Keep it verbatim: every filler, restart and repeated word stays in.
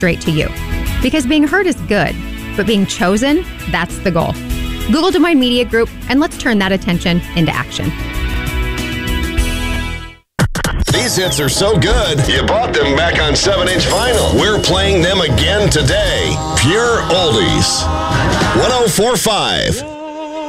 straight to you. Because being heard is good, but being chosen, that's the goal. Google Des Moines Media Group, and let's turn that attention into action. These hits are so good, you bought them back on seven inch vinyl. We're playing them again today. Pure Oldies. one oh four point five.